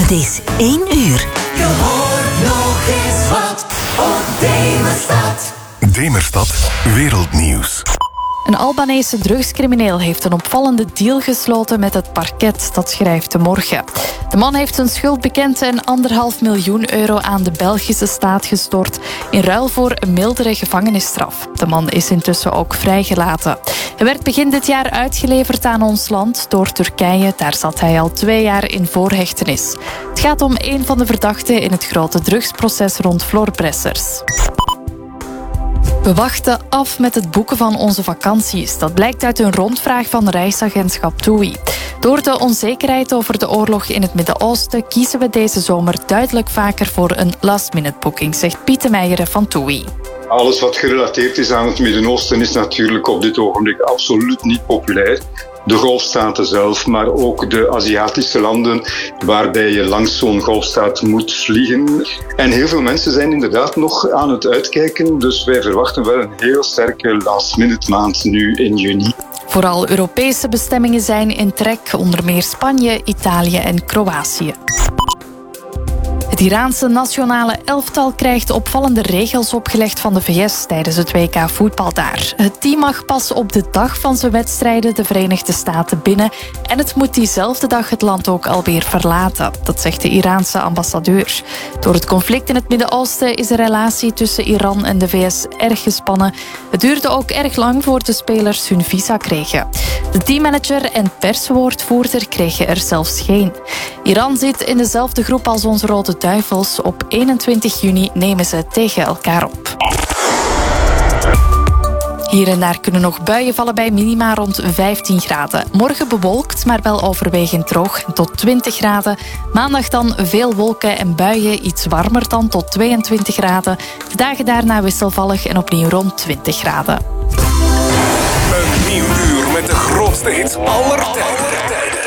Het is 1 uur. Je hoort nog eens wat op Demerstad. Demerstad Wereldnieuws. Een Albanese drugscrimineel heeft een opvallende deal gesloten met het parket, dat schrijft De Morgen. De man heeft zijn schuld bekend en €1,5 miljoen aan de Belgische staat gestort in ruil voor een mildere gevangenisstraf. De man is intussen ook vrijgelaten. Hij werd begin dit jaar uitgeleverd aan ons land door Turkije. Daar zat hij al 2 jaar in voorhechtenis. Het gaat om een van de verdachten in het grote drugsproces rond Floor Bressers. We wachten af met het boeken van onze vakanties. Dat blijkt uit een rondvraag van reisagentschap TUI. Door de onzekerheid over de oorlog in het Midden-Oosten kiezen we deze zomer duidelijk vaker voor een last-minute boeking, zegt Piet de Meijeren van TUI. Alles wat gerelateerd is aan het Midden-Oosten is natuurlijk op dit ogenblik absoluut niet populair. De golfstaten zelf, maar ook de Aziatische landen waarbij je langs zo'n golfstaat moet vliegen. En heel veel mensen zijn inderdaad nog aan het uitkijken, dus wij verwachten wel een heel sterke last-minute maand nu in juni. Vooral Europese bestemmingen zijn in trek, onder meer Spanje, Italië en Kroatië. Het Iraanse nationale elftal krijgt opvallende regels opgelegd van de VS tijdens het WK voetbal daar. Het team mag pas op de dag van zijn wedstrijden de Verenigde Staten binnen en het moet diezelfde dag het land ook alweer verlaten. Dat zegt de Iraanse ambassadeur. Door het conflict in het Midden-Oosten is de relatie tussen Iran en de VS erg gespannen. Het duurde ook erg lang voor de spelers hun visa kregen. De teammanager en perswoordvoerder kregen er zelfs geen. Iran zit in dezelfde groep als onze Rode Duivels. Op 21 juni nemen ze tegen elkaar op. Hier en daar kunnen nog buien vallen bij minima rond 15 graden. Morgen bewolkt, maar wel overwegend droog, tot 20 graden. Maandag dan veel wolken en buien, iets warmer dan tot 22 graden. De dagen daarna wisselvallig en opnieuw rond 20 graden. Een nieuw uur met de grootste hits aller tijden.